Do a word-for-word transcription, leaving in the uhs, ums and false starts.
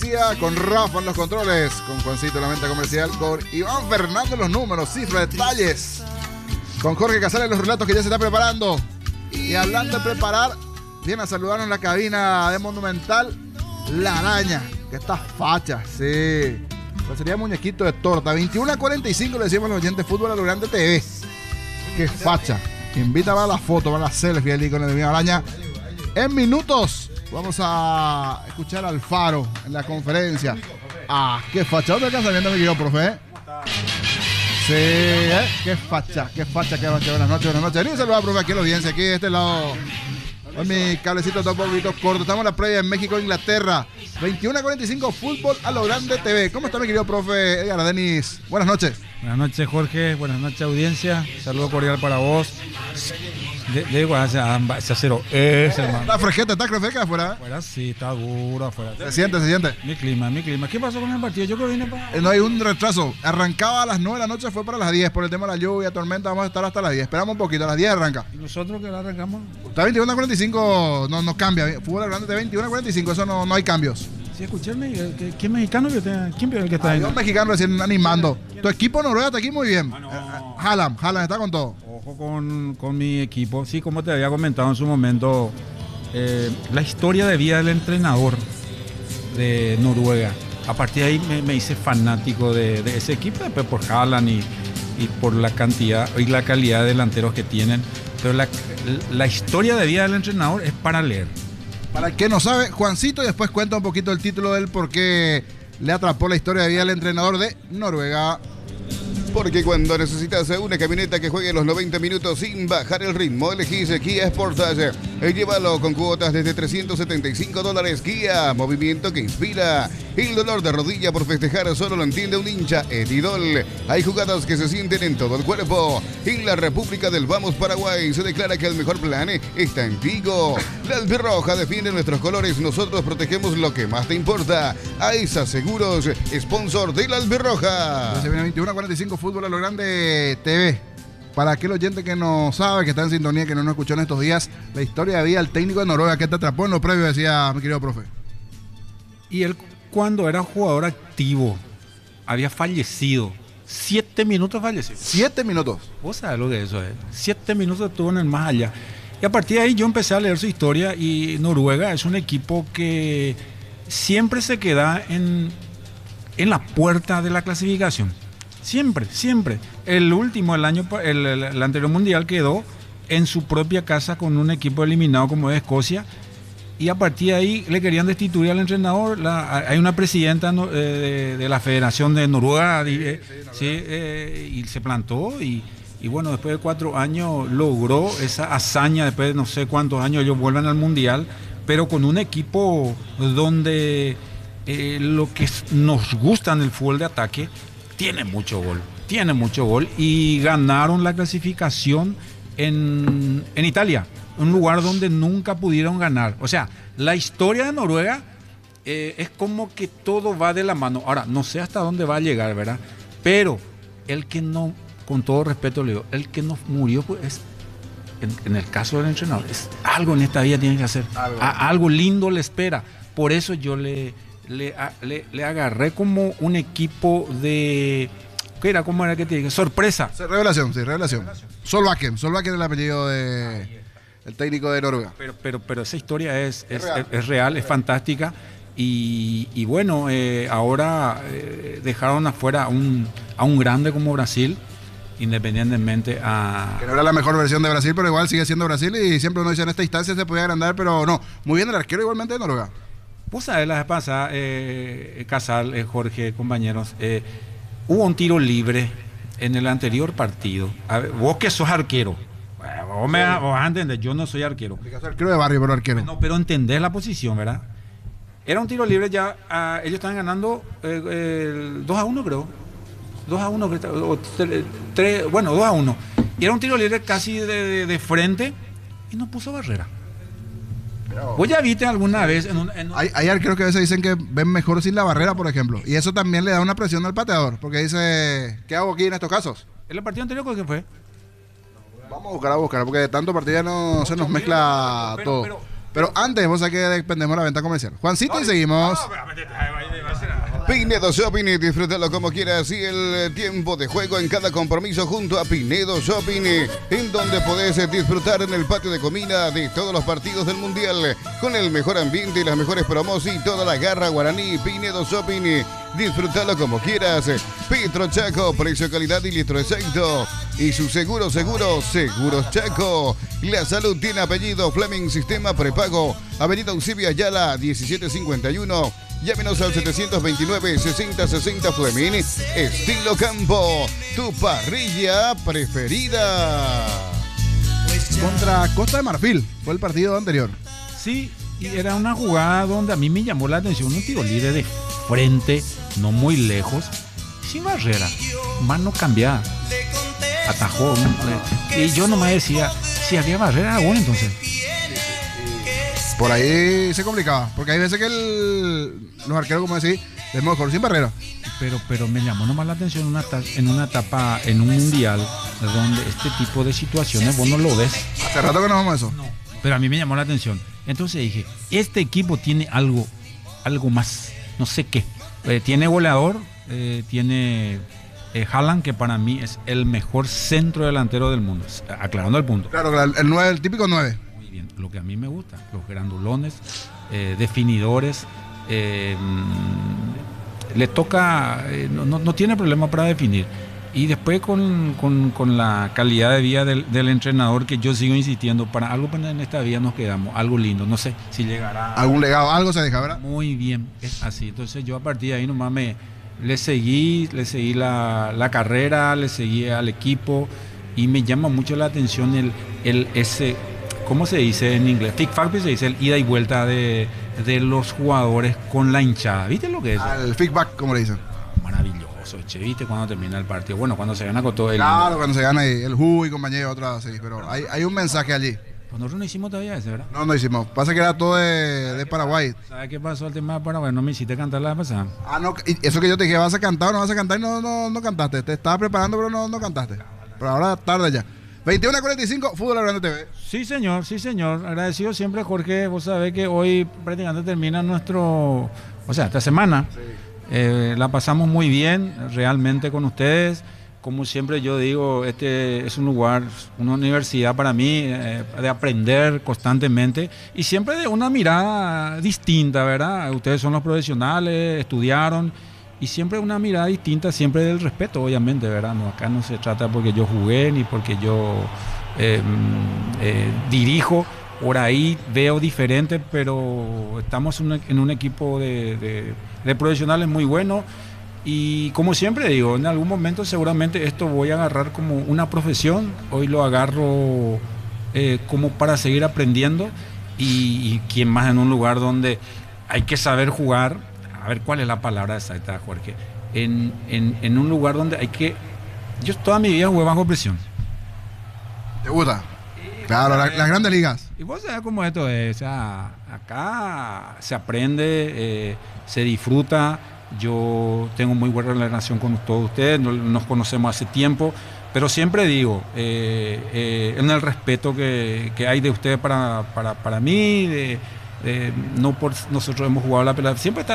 García, con Rafa en los controles, con Juancito en la venta comercial, con Iván Fernando en los números, cifras, detalles, con Jorge Casales en los relatos que ya se está preparando. Y hablando de preparar, viene a saludarnos en la cabina de Monumental, la araña, que está facha, sí. Pues sería muñequito de torta. veintiuno a cuarenta y cinco le decimos a los oyentes Fútbol a lo Grande T V. Qué facha. Invita a la foto, a la selfie allí con el mío araña. En minutos vamos a escuchar al Faro en la conferencia. Ah, qué facha. ¿Dónde alcanza viendo mi querido profe? ¿Eh? Sí, ¿eh? Qué facha, qué facha, qué facha. Buenas noches, buenas noches. Vení a saludar, profe, aquí a la audiencia, aquí de este lado. Con mi cablecito todo poquito corto. Estamos en la previa en México, Inglaterra. veintiuno a cuarenta y cinco, Fútbol a lo Grande T V. ¿Cómo está mi querido profe Edgar Denis? Buenas noches. Buenas noches, Jorge. Buenas noches, audiencia. Saludo cordial para vos. De, de igual, se acero es, hermano. Está fresqueta, está fresca afuera. Afuera sí, está duro afuera. Se siente, se siente. Mi clima, mi clima. ¿Qué pasó con el partido? Yo creo que vine para... Eh, no hay un retraso. Arrancaba a las nueve de la noche, fue para las diez. Por el tema de la lluvia, tormenta, vamos a estar hasta las diez. Esperamos un poquito, a las diez arranca. ¿Y nosotros que la arrancamos? Está veintiuno a cuarenta y cinco, no, no cambia. Fútbol a lo Grande de veintiuno a cuarenta y cinco, eso no, no hay cambios. Sí, escucharme. ¿Quién mexicano? ¿Quién es el que está ahí? Hay un mexicano recién animando. Tu equipo Noruega está aquí muy bien. Ah, no. eh, Haaland, Haaland está con todo. Ojo con, con mi equipo. Sí, como te había comentado en su momento, eh, la historia de vida del entrenador de Noruega. A partir de ahí me, me hice fanático de, de ese equipo, después por Haaland y, y por la cantidad y la calidad de delanteros que tienen. Pero la, la historia de vida del entrenador es para leer. Para el que no sabe, Juancito, y después cuenta un poquito el título del por qué le atrapó la historia de vida del entrenador de Noruega. Porque cuando necesitas una camioneta que juegue los noventa minutos sin bajar el ritmo, elegís Kia Sportage. Y llévalo con cuotas desde trescientos setenta y cinco dólares. Kia, movimiento que inspira. El dolor de rodilla por festejar solo lo entiende un hincha, Etidol. Hay jugadas que se sienten en todo el cuerpo. En la República del Vamos Paraguay se declara que el mejor plan está en Tigo. La Albirroja defiende nuestros colores, nosotros protegemos lo que más te importa. AESA Seguros, sponsor de la Albirroja. Se viene veintiuno a cuarenta y cinco, Fútbol a lo Grande T V. Para aquel oyente que no sabe, que está en sintonía, que no nos escuchó en estos días, la historia de vida del técnico de Noruega que te atrapó en lo previo, decía mi querido profe. Y él, cuando era jugador activo, había fallecido. Siete minutos falleció. Siete minutos. Vos sabés lo que eso es. Siete minutos estuvo en el más allá. Y a partir de ahí yo empecé a leer su historia y Noruega es un equipo que siempre se queda en, en la puerta de la clasificación. Siempre, siempre. El último, el año, el, el, el anterior mundial quedó en su propia casa con un equipo eliminado como es Escocia. Y a partir de ahí le querían destituir al entrenador. La, hay una presidenta no, eh, de, de la Federación de Noruega, eh, sí, eh, y se plantó. Y, y bueno, después de cuatro años logró esa hazaña. Después de no sé cuántos años ellos vuelven al mundial, pero con un equipo donde eh, lo que nos gusta en el fútbol de ataque. Tiene mucho gol, tiene mucho gol y ganaron la clasificación en, en Italia, un lugar donde nunca pudieron ganar. O sea, la historia de Noruega eh, es como que todo va de la mano. Ahora, no sé hasta dónde va a llegar, ¿verdad? Pero el que no, con todo respeto le digo, el que no murió, pues es, en, en el caso del entrenador, es algo en esta vida tiene que hacer. Algo, a, algo lindo le espera. Por eso yo le... Le, le, le agarré como un equipo de... ¿Qué era? ¿Cómo era que te dije? Sorpresa. Revelación, sí, revelación. Solbakken, Solbakken es el apellido de el técnico de Noruega. Pero, pero, pero esa historia es, es, es, real. es, es real, es fantástica. Y, y bueno, eh, ahora eh, dejaron afuera a un, a un grande como Brasil, independientemente a... Que no era la mejor versión de Brasil, pero igual sigue siendo Brasil y siempre uno dice en esta instancia se podía agrandar, pero no. Muy bien el arquero igualmente de Noruega. Vos sabés, la vez pasada, eh, Casal, eh, Jorge, compañeros, eh, hubo un tiro libre en el anterior partido. A ver, vos que sos arquero, vos, me, vos vas a entender, yo no soy arquero. Arquero de barrio, pero arquero. No, pero entendés la posición, ¿verdad? Era un tiro libre ya, uh, ellos estaban ganando eh, eh, dos a uno, creo. dos a uno, o tres, bueno, dos a uno. Y era un tiro libre casi de, de, de frente y no puso barrera. Pero, ¿vos ya viste alguna vez en un, en un... Hay, hay arqueros que a veces dicen que ven mejor sin la barrera, por ejemplo, y eso también le da una presión al pateador, porque dice, ¿qué hago aquí en estos casos? ¿En el partido anterior cuál fue? Vamos a buscar a buscar, porque de tanto partido no se nos mezcla pero, todo. Pero, Pero antes, vos sabés que dependemos de la venta comercial. Juancito, y seguimos. Pinedo Shopping, disfrútalo como quieras y el tiempo de juego en cada compromiso junto a Pinedo Shopping, en donde podés disfrutar en el patio de comida de todos los partidos del Mundial, con el mejor ambiente y las mejores promos y toda la garra guaraní. Pinedo Shopping, disfrútalo como quieras. Petro Chaco, precio, calidad y litro exacto. Y su seguro, seguro, Seguros Chaco. La salud tiene apellido, Fleming, sistema prepago. Avenida Eusebio Ayala, diecisiete cincuenta y uno. Llámenos al setecientos veintinueve, sesenta sesenta Fleming. Estilo Campo, tu parrilla preferida. Contra Costa de Marfil, fue el partido anterior. Sí, y era una jugada donde a mí me llamó la atención un tiro libre de frente, no muy lejos, sin barrera, mano cambiada, atajó. Y yo nomás decía, si había barrera, bueno, entonces. Por ahí se complicaba, porque hay veces que el, los arqueros, como decís, es mejor sin barrera. Pero, pero me llamó nomás la atención en una, en una etapa, en un mundial, donde este tipo de situaciones vos no lo ves. Hace rato que no vamos a eso. No, pero a mí me llamó la atención. Entonces dije, este equipo tiene algo, algo más, no sé qué. Eh, tiene goleador, eh, tiene eh, Haaland, que para mí es el mejor centro delantero del mundo, aclarando el punto. Claro, el, el, nueve, el típico nueve. Muy bien, lo que a mí me gusta, los grandulones, eh, definidores, eh, le toca, eh, no, no, no tiene problema para definir. Y después con, con, con la calidad de vida del, del entrenador, que yo sigo insistiendo, para algo en esta vida nos quedamos, algo lindo, no sé si llegará. Algún legado, algo se deja, ¿verdad? Muy bien, es así. Entonces yo a partir de ahí nomás me, le seguí, le seguí la, la carrera, le seguí al equipo, y me llama mucho la atención el, el ese, ¿cómo se dice en inglés? Feedback, se dice el ida y vuelta de, de los jugadores con la hinchada. ¿Viste lo que es? El feedback, como le dicen. Maravilloso, che, ¿viste? Cuando termina el partido. Bueno, cuando se gana con todo el... Claro, cuando se gana ahí, el Ju y compañía, otra, sí, pero hay, hay un mensaje allí. Pues nosotros no hicimos todavía ese, ¿verdad? No, no hicimos. Pasa que era todo de, de Paraguay. ¿Sabes qué pasó el tema de Paraguay? No me hiciste cantar la pasada. Ah, no, y eso que yo te dije, ¿vas a cantar o no vas a cantar? Y no, no, no cantaste. Te estaba preparando, pero no, no cantaste. Pero ahora tarde ya. veintiuno a cuarenta y cinco, Fútbol Grande T V. Sí, señor, sí, señor. Agradecido siempre, Jorge. Vos sabés que hoy prácticamente termina nuestro... O sea, esta semana. Sí. Eh, la pasamos muy bien, realmente, con ustedes. Como siempre yo digo, este es un lugar, una universidad para mí, eh, de aprender constantemente y siempre de una mirada distinta, ¿verdad? Ustedes son los profesionales, estudiaron, y siempre una mirada distinta, siempre del respeto, obviamente, ¿verdad? No, acá no se trata porque yo jugué ni porque yo eh, eh, dirijo. Por ahí veo diferente, pero estamos en un, en un equipo de, de, de profesionales muy bueno. Y como siempre digo, en algún momento seguramente esto voy a agarrar como una profesión. Hoy lo agarro eh, como para seguir aprendiendo. Y, y quién más en un lugar donde hay que saber jugar. A ver cuál es la palabra exacta, Jorge. En, en, en un lugar donde hay que... Yo toda mi vida jugué bajo presión. ¿Te gusta? Claro, la, las grandes ligas. Y vos sabés cómo esto es. O sea, acá se aprende, eh, se disfruta. Yo tengo muy buena relación con todos ustedes, nos conocemos hace tiempo, pero siempre digo, eh, eh, en el respeto que, que hay de ustedes para, para, para mí, de, de, no por nosotros hemos jugado la pelota, siempre está